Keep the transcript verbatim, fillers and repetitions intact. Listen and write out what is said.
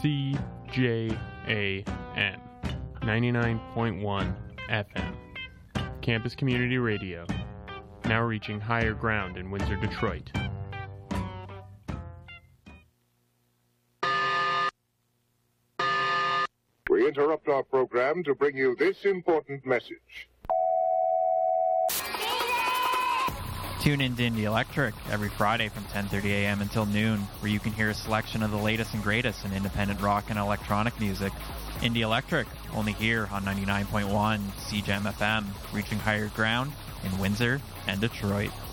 C J A M ninety-nine point one F M. Campus Community Radio. Now reaching higher ground in Windsor, Detroit. We interrupt our program to bring you this important message. Tune in to Indie Electric every Friday from ten thirty a.m. until noon, where you can hear a selection of the latest and greatest in independent rock and electronic music. Indie Electric, only here on ninety-nine point one C J A M F M, reaching higher ground in Windsor and Detroit.